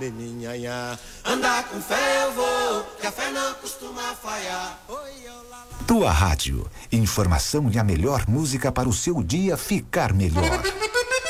meninhanhá. Andar com fé eu vou, que a fé não costuma falhar. Tua rádio, informação e a melhor música para o seu dia ficar melhor.